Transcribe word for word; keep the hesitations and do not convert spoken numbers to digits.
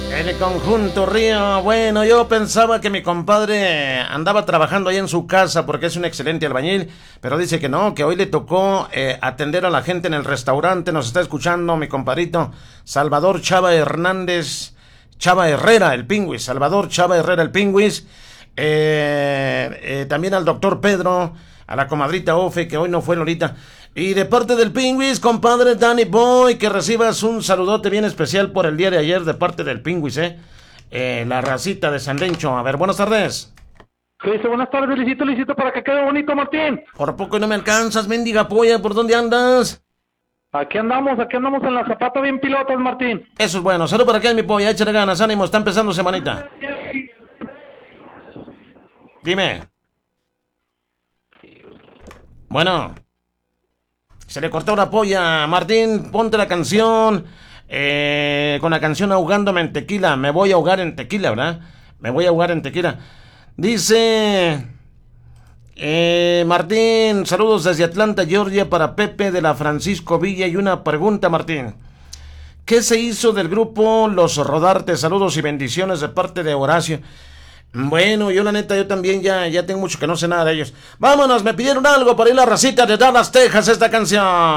El conjunto Río. Bueno, yo pensaba que mi compadre andaba trabajando ahí en su casa porque es un excelente albañil, pero dice que no, que hoy le tocó eh, atender a la gente en el restaurante. Nos está escuchando mi compadrito Salvador Chava Hernández, Chava Herrera, el Pingüis, Salvador Chava Herrera, el Pingüis. Eh, eh, también al doctor Pedro, a la comadrita Ofe, que hoy no fue Lolita. Y de parte del Pingüis, compadre Danny Boy, que recibas un saludote bien especial por el día de ayer de parte del Pingüis, ¿eh? eh la racita de San Lencho. A ver, buenas tardes. ¿Qué dice? Buenas tardes, Licito, Licito, para que quede bonito, Martín. Por poco no me alcanzas, mendiga polla, ¿por dónde andas? Aquí andamos, aquí andamos en la zapata bien pilotas, Martín. Eso es bueno, salud para acá, mi polla, échale ganas, ánimo, está empezando semanita. Dime. Bueno. Se le cortó una polla. Martín, ponte la canción. Eh, con la canción Ahogándome en Tequila. Me voy a ahogar en tequila, ¿verdad? Me voy a ahogar en tequila. Dice... Eh, Martín, saludos desde Atlanta, Georgia, para Pepe de la Francisco Villa. Y una pregunta, Martín. ¿Qué se hizo del grupo Los Rodarte? Saludos y bendiciones de parte de Horacio. Bueno, yo la neta, yo también ya, ya tengo mucho que no sé nada de ellos. Vámonos, me pidieron algo para ir a la racita de Dallas, Texas, esta canción.